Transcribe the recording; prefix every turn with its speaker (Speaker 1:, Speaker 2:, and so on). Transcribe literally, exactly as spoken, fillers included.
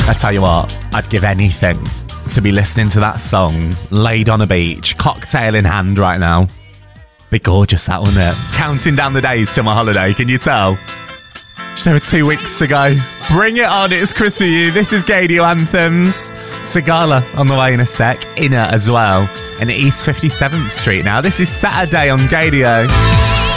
Speaker 1: I tell you what, I'd give anything to be listening to that song, laid on a beach, cocktail in hand right now. Be gorgeous, that, wouldn't it? Counting down the days to my holiday, can you tell? Just over two weeks to go. Bring it on, it's Chris for you. This is Gaydio Anthems. Sigala on the way in a sec. Inner as well. And East fifty-seventh Street now. This is Saturday on Gaydio.